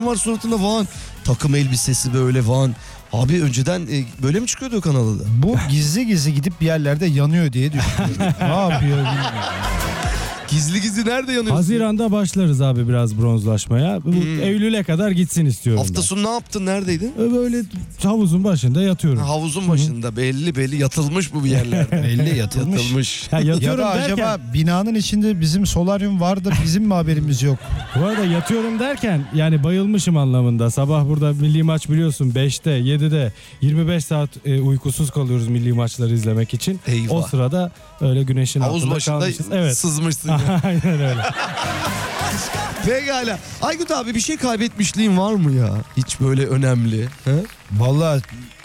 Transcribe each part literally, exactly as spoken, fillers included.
var suratında falan. Takım elbisesi böyle falan. Abi önceden e, böyle mi çıkıyordu o kanalı da? Bu gizli gizli gidip bir yerlerde yanıyor diye düşünüyorum. Ne yapıyor bilmiyorum. Gizli gizli nerede yanıyorsun? Haziran'da başlarız abi biraz bronzlaşmaya. Bu Hmm. Eylül'e kadar gitsin istiyorum Hafta ben. sonu ne yaptın? Neredeydin? Böyle havuzun başında yatıyorum. Ha, havuzun başında belli belli yatılmış bu bir yerlerde. Belli yatılmış. Yatılmış. Ha, Ya yatıyorum da derken, acaba binanın içinde bizim solaryum var da bizim mi haberimiz yok? bu arada yatıyorum derken yani bayılmışım anlamında. Sabah burada milli maç biliyorsun beşte yedide yirmi beş saat e, uykusuz kalıyoruz milli maçları izlemek için. Eyvah. O sırada öyle güneşin Havuz altında başında kalmışız. Evet. sızmışsın. ya. Aynen öyle. Pekala. Aykut abi bir şey kaybetmişliğin var mı ya? Hiç böyle önemli. He? Vallahi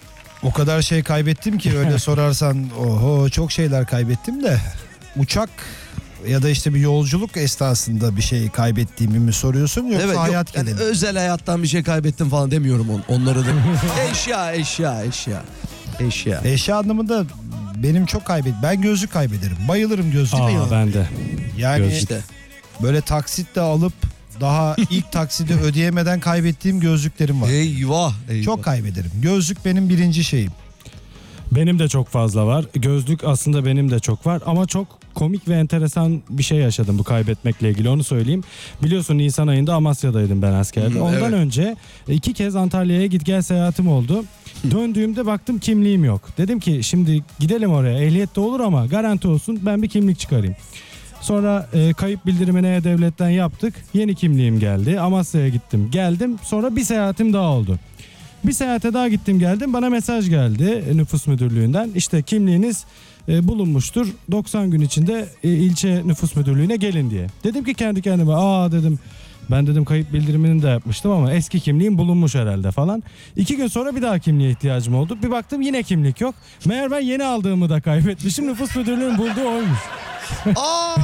o kadar şey kaybettim ki öyle sorarsan oho çok şeyler kaybettim de uçak ya da işte bir yolculuk esnasında bir şey kaybettiğimi mi soruyorsun yoksa Evet, yok, hayat yani geneli? özel hayattan bir şey kaybettim falan demiyorum on, onları da. eşya, eşya, eşya. Eşya. Eşya anlamında benim çok kaybet. Ben gözlük kaybederim. Bayılırım gözlüğe. Aa, ben de. Yani Gözlük. İşte. böyle taksitle alıp daha ilk taksidi ödeyemeden kaybettiğim gözlüklerim var. Eyvah, eyvah. Çok kaybederim. Gözlük benim birinci şeyim. Benim de çok fazla var. Gözlük aslında benim de çok var ama çok komik ve enteresan bir şey yaşadım bu kaybetmekle ilgili, onu söyleyeyim. Biliyorsun Nisan ayında Amasya'daydım ben askerde. Hı, Ondan evet. önce iki kez Antalya'ya git gel seyahatim oldu. Döndüğümde baktım kimliğim yok. Dedim ki şimdi gidelim oraya, ehliyet de olur ama garanti olsun, ben bir kimlik çıkarayım. Sonra e, kayıp bildirimini E-Devlet'ten yaptık. Yeni kimliğim geldi. Amasya'ya gittim geldim. Sonra bir seyahatim daha oldu. Bir seyahate daha gittim geldim, bana mesaj geldi nüfus müdürlüğünden. İşte kimliğiniz e, bulunmuştur, doksan gün içinde e, ilçe nüfus müdürlüğüne gelin diye. Dedim ki kendi kendime, aa dedim, ben dedim kayıp bildirimini de yapmıştım ama eski kimliğim bulunmuş herhalde falan. İki gün sonra bir daha kimliğe ihtiyacım oldu. Bir baktım yine kimlik yok. Meğer ben yeni aldığımı da kaybetmişim. Nüfus müdürlüğünün bulduğu oymuş. Aa!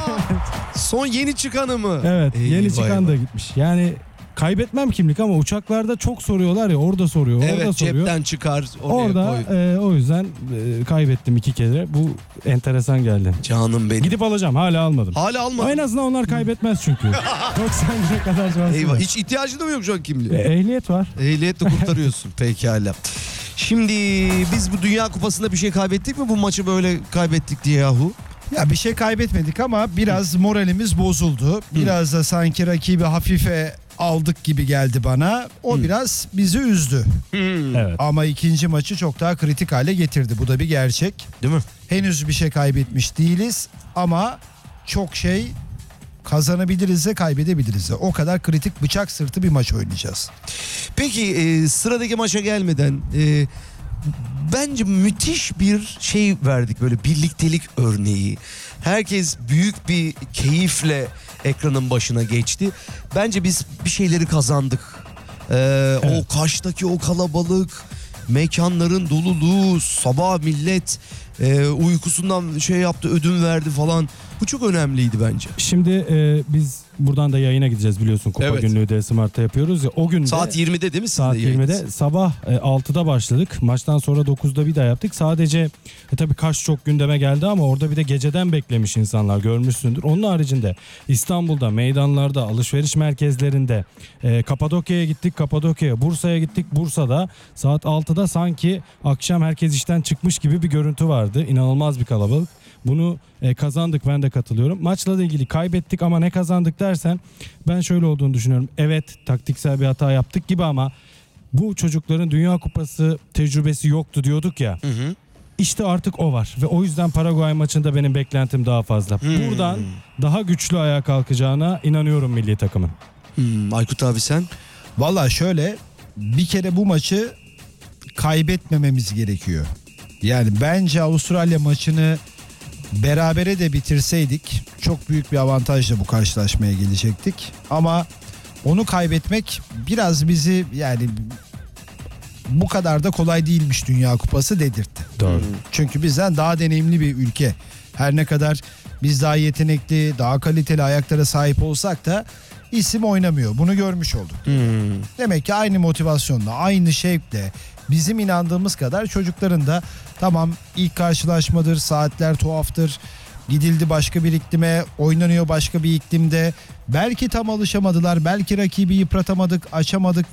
Son yeni çıkanı mı? Evet, Eyvah, yeni çıkan eyvah. da gitmiş. Yani kaybetmem kimlik ama uçaklarda çok soruyorlar ya, orada soruyor, orada Evet, soruyor. cepten çıkar. Oraya Orada koy. e, o yüzden e, kaybettim iki kere. Bu enteresan geldi. Canım benim. Gidip alacağım, hala almadım. Hala alma. En azından onlar kaybetmez çünkü. doksan güne kadar şansım Eyvah. var. Hiç ihtiyacın da mı yok şu an kimliğe? E, ehliyet var. Ehliyetle kurtarıyorsun. Pekala. Şimdi biz bu Dünya Kupası'nda bir şey kaybettik mi? Bu maçı böyle kaybettik diye yahu. Ya bir şey kaybetmedik ama biraz moralimiz bozuldu. Biraz da sanki rakibi hafife aldık gibi geldi bana. O biraz bizi üzdü. Evet. Ama ikinci maçı çok daha kritik hale getirdi. Bu da bir gerçek. Değil mi? Henüz bir şey kaybetmiş değiliz ama çok şey kazanabiliriz de kaybedebiliriz de. O kadar kritik bıçak sırtı bir maç oynayacağız. Peki e, sıradaki maça gelmeden e, bence müthiş bir şey verdik, böyle birliktelik örneği. Herkes büyük bir keyifle ekranın başına geçti. Bence biz bir şeyleri kazandık. Ee, Evet. O Kaş'taki o kalabalık, mekanların doluluğu, sabah millet e, uykusundan şey yaptı, ödün verdi falan. Bu çok önemliydi bence. Şimdi e, biz buradan da yayına gideceğiz biliyorsun. Kupa Evet. günlüğü de Smart'ta yapıyoruz ya. O gün de Saat yirmide değil mi? Siz saat de yayınız? yirmide sabah e, altıda başladık. Maçtan sonra dokuzda bir daha yaptık. Sadece e, tabii Kaş çok gündeme geldi ama orada bir de geceden beklemiş insanlar, görmüşsündür. Onun haricinde İstanbul'da, meydanlarda, alışveriş merkezlerinde, e, Kapadokya'ya gittik, Kapadokya'ya, Bursa'ya gittik, Bursa'da saat altıda sanki akşam herkes işten çıkmış gibi bir görüntü vardı. İnanılmaz bir kalabalık. Bunu e, kazandık, ben de katılıyorum. Maçla da ilgili kaybettik ama ne kazandık dersen ben şöyle olduğunu düşünüyorum. Evet, taktiksel bir hata yaptık gibi ama bu çocukların Dünya Kupası tecrübesi yoktu diyorduk ya. Hı hı. İşte artık o var ve o yüzden Paraguay maçında benim beklentim daha fazla. Hmm. Buradan daha güçlü ayağa kalkacağına inanıyorum milli takımın. Hmm, Aykut abi sen? Valla şöyle, bir kere bu maçı kaybetmememiz gerekiyor. Yani bence Avustralya maçını berabere de bitirseydik çok büyük bir avantajla bu karşılaşmaya gelecektik. Ama onu kaybetmek biraz bizi, yani bu kadar da kolay değilmiş Dünya Kupası dedirtti. Doğru. Çünkü bizden daha deneyimli bir ülke. Her ne kadar biz daha yetenekli, daha kaliteli ayaklara sahip olsak da isim oynamıyor. Bunu görmüş olduk. Hmm. Demek ki aynı motivasyonla, aynı şevkle, bizim inandığımız kadar çocukların da, tamam ilk karşılaşmadır, saatler tuhaftır, Gidildi başka bir iklime, oynanıyor başka bir iklimde. Belki tam alışamadılar, belki rakibi yıpratamadık, açamadık